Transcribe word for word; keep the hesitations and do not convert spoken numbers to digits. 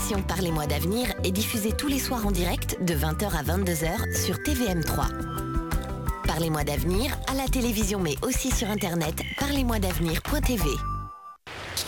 l'émission Parlez-moi d'avenir est diffusée tous les soirs en direct de vingt heures à vingt-deux heures sur T V M trois. Parlez-moi d'avenir à la télévision mais aussi sur internet parlez moi d'avenir point t v.